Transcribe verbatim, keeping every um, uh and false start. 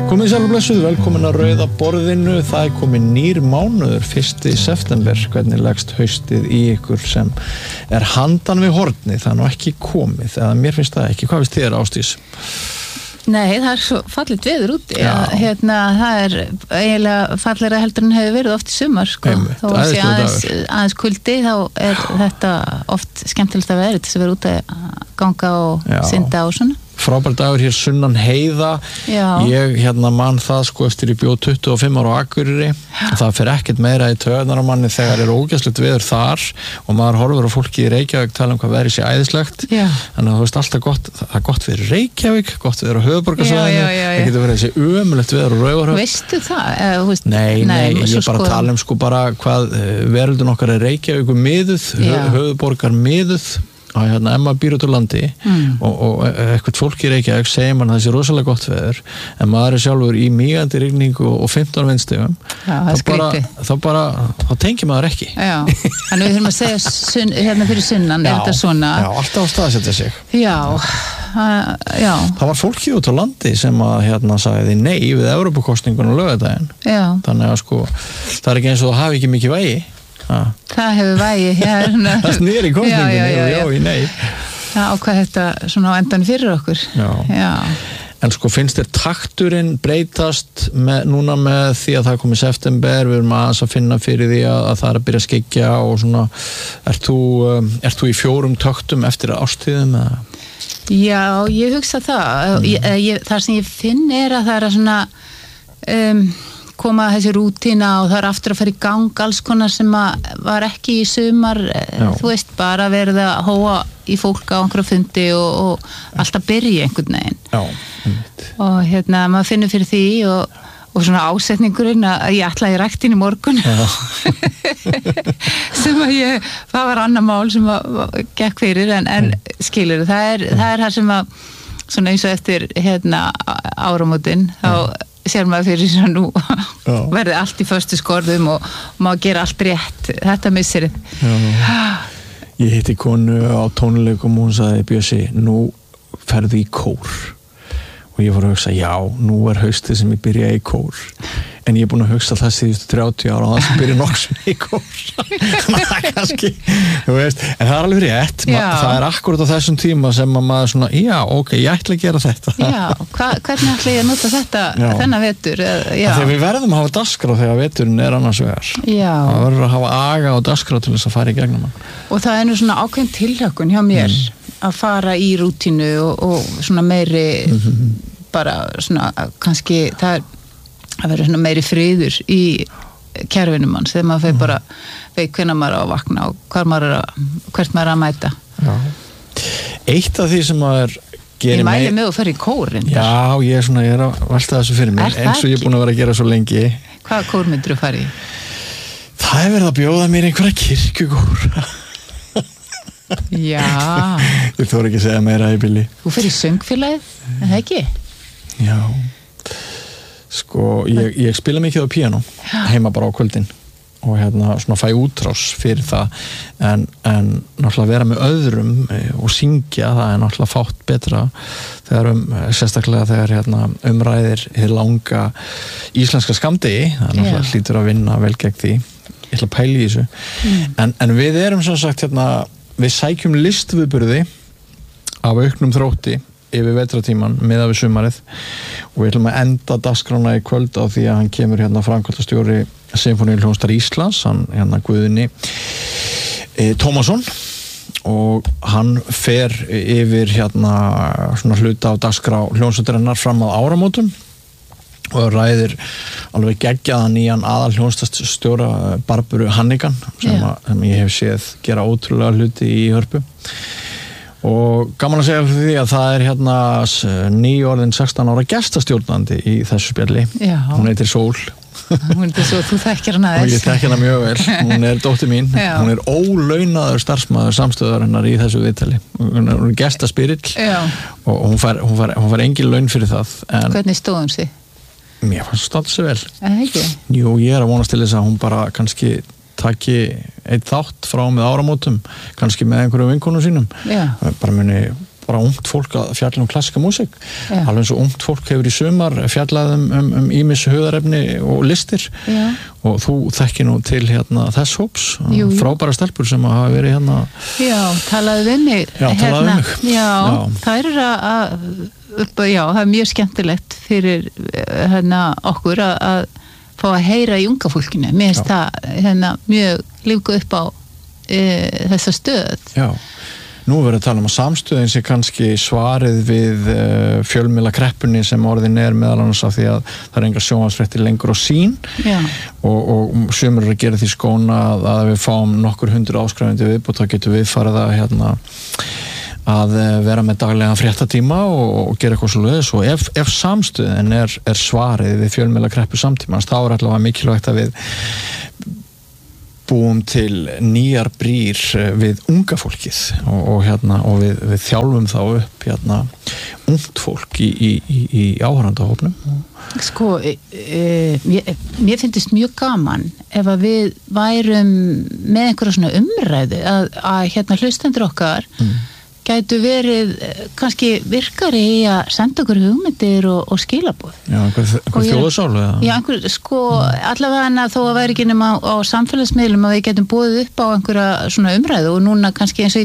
Komið sæl og blessuð, velkomin að Rauða borðinu. Það er komin nýr mánuður, fyrsti september. Hvernig leggst haustið í ykkur sem er handan við hornið? Það er nú ekki komið, eða mér finnst það ekki. Hvað finnst þér, Ásdís? Nei, það er svo fallit veður úti. Hérna, það er eiginlega fallegra heldur en hefur verið oft í sumar, sko. Einmitt, þó að sé aðeins, dagur. aðeins kuldi, þá er þetta oft skemmtilegt að veðrið til þess að vera úti að ganga og Já. synda og svona. Frábær dagur hér sunnan heiða. Já. Ég hérna man það sko eftir ég bjó tuttugu og fimm ára á Akureyri. Það fer ekkert meira í taugarnar á manni þegar er ógeðslegt veður þar og maður horfir á fólki í Reykjavík tala um hvað veðrið sé æðislegt. Já. Þannig að þú veist alltaf gott, það er gott veður í Reykjavík, gott veður á Já, höfuðborgarsvæðinu. já, já, já. Það getur verið þessi ömulegt veður á Raufarhöfn. Veistu það? Eða, þú veist, Nei, nei, maður ég svo er bara að skoðum. tala um sko bara hvað eh, veröldin okkar er Reykjavík miðuð, Já. höfuðborgar miðuð og hérna Emma býr út á landi Mm. og, og eitthvað fólk í Reykjavík segir mann að það sé rosalega gott veður en maður er sjálfur í mígandi rigningu og fimmtán vindstigum Já, það er þá bara, skrítið. þá bara, þá tengir maður ekki Já, þannig við þurfum að segja sunn, hérna fyrir sunnan, er þetta svona? já, alltaf að staðsetja sig Já, uh, já, það var fólki út á landi sem að hérna sagði nei við Evrópukosningun og laugardaginn já. þannig að sko, það er ekki eins og það hafi ekki mikið vægi ah. Það hefur vægi. Já, það snýri kosningunni Já, já, já, og já. já í nei Það ákvað þetta svona á endan fyrir okkur. Já. Já. En sko finnst þér takturinn breytast með, núna með því að það er komið september, við erum aðeins að finna fyrir því að, að það er að byrja að skyggja og svona, ert þú, um, ert þú í fjórum taktum eftir ástíðum eða? Já, ég hugsa það. Mm. Ég, ég, það sem ég finn er að það er að svona um, koma þessi rútína og það er aftur að fara í gang alls konar sem að var ekki í sumar, Já. þú veist, bara verið að hóa í fólk á einhverju fundi og, og alltaf byrja einhvern veginn. Já, einmitt. Og hérna, maður finnur fyrir því og, og svona ásetningurinn að ég ætlaði í ræktin í morgun sem að ég, það var annað mál sem að, að gekk fyrir en, en skilur, það er, það er það sem að svona eins og eftir hérna áramótin, þá sér maður fyrir þess að nú Já. verði allt í föstu skorðum og, og maður gera allt rétt, þetta missir Ég hitti konu á tónleikum og hún sagði Bjössi, nú ferðu í kór og ég fór að hugsa, já, nú er haustið sem ég byrja í kór en ég er búin að hugsa það síðustu þrjátíu ára og það sem byrja nokksum í kór það er kannski þú veist, en það er alveg rétt Ma, Já. það er akkurat á þessum tíma sem að maður svona, já, ok, ég ætla að gera þetta Já, hva, hvernig ætla ég að nota þetta Já. þennan vetur? eða- Já, þegar við verðum að hafa dagskrá þegar veturinn er annars vegar já. það verður að hafa aga og dagskrá til þess að fara í gegnum hann Og það er nú svona ákveðin tilhlökkun hjá mér að fara í rútínu og, og svona meiri bara svona kannski það er að vera svona meiri friður í kerfinum manns þegar maður fyrir bara veit hvenær maður á að vakna og hvar maður er að, hvert maður er að mæta. Já. Eitt af því sem maður gerir Ég mæli mei- með að fara í kórin. Já, ég er svona, ég er að velta þessu fyrir Er mér það eins og ég er ekki? búin að vera að gera svo lengi Hvaða kór myndir þú fara í? Það er verið að bjóða mér einhverja kirkjukór Já, Ég þóra ekki að segja meira í bili þú fyrir í söngfélagið, er það ekki? Já Sko, ég, ég spila mikið á píanó heima bara á kvöldin og hérna svona fæ útrás fyrir það en, en náttúrulega vera með öðrum eh, og syngja, það er náttúrulega fátt betra þegar um, sérstaklega þegar hérna, umræðir hér langa íslenska skammdegi, það er náttúrulega Já. hlýtur að vinna vel gegn því, ég ætla að pæla í þessu Mm. en, en við erum sem sagt hérna, við sækjum listviðburði af auknum þrótti yfir vetratíman miðað við sumarið og við ætlum að enda dagskrána í kvöld á því að hann kemur hérna framkvæmdastjóri Sinfóníuhljómsveitar Íslands, hann hérna Guðni e, Tómasson og hann fer yfir hérna svona hluta af dagskrá hljómsveitarinnar fram að áramótum og ræðir alveg geggjaðan nýjan aðal hljómsveitastjóra Barburu Hannigan sem, Já. að, sem ég hef séð gera ótrúlega hluti í Hörpu og gaman að segja fyrir því að það er hérna nýorðin sextán ára gestastjórnandi í þessu spjalli Já. hún heitir Sól Hún er svo, þú þekkir hana og þess. ég þekki hana mjög vel, hún er dóttir mín Já. hún er ólaunaður starfsmaður samstöðarinnar í þessu viðtali hún er, hún er gestaspirill Já. og hún fær, hún fær, hún fær engin laun fyrir það en Hvernig stóðum sig? mér fannst það svo vel Er það ekki? jú, ég er að vonast til þess að hún bara kannski taki eitt þátt frá með áramótum kannski með einhverjum vinkonum sínum Já. bara muni bara ungt fólk að fjalla um klassika músík, Já. alveg eins og ungt fólk hefur í sumar fjallað um, um, um ýmis hugðarefni og listir Já. og þú þekkir nú til hérna þess hóps, Jú, jú. frábæra stelpur sem hafa verið hérna Já, talaðu við mig Já, talaðu við mig. Já, Já. það er að upp, já, það er mjög skemmtilegt fyrir hérna okkur að, að fá að heyra í unga fólkinu mér finnst það hérna mjög lífgu upp á e, þessa stöð Já, nú verður að tala um að samstöðin sé kannski svarið við uh, fjölmiðla kreppunni sem orðin er meðal annars af því að það er engar sjónvarpsfréttir lengur á sín Já. og, og sumir eru að gera því skóna að, að við fáum nokkur hundur áskrifandi viðbútt, þá getum við farið að hérna að vera með daglega fréttatíma og, og gera eitthvað svoleiðis og ef, ef samstöðin er, er svarið við fjölmiðla kreppu samtímans, þá er allavega mikilvægt að við búum til nýjar brýr við unga fólkið og, og, hérna, og við, við þjálfum þá upp hérna, ungt fólk í, í, í, í áhorfandahópnum. Sko, e, e, mér, mér finnst mjög gaman ef að við værum með einhverja svona umræðu að, að hérna hlustendur okkar mm. gætu verið kannski virkari í að senda okkur hugmyndir og, og skilaboð. Já, einhver, einhver þjóðarsálu eða? Já, einhver, sko, mm. allavega en að þó að væri ekki nema á, á samfélagsmiðlum að við getum búið upp á einhverja svona umræðu og núna kannski eins og